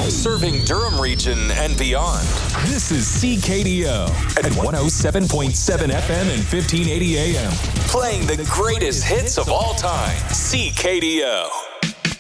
Serving Durham region and beyond. This is CKDO at 107.7 FM and 1580 AM. Playing the greatest hits of all time. CKDO.